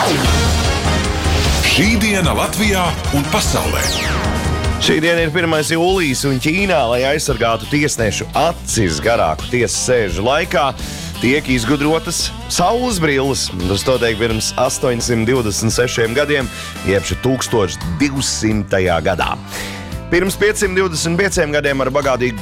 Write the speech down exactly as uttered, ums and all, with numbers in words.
Šī diena Latvijā un pasaulē. Šī diena ir pirmais jūlijas, un Ķīnā, lai aizsargātu tiesnešu acis garāku tiesas sēžu laikā, tiek izgudrotas saules brilles. Tas notiek pirms astoņsimt divdesmit sešiem gadiem, jeb tūkstoš divsimtajā gadā. Pirms piecsimt divdesmit pieciem gadiem ar bagātīgu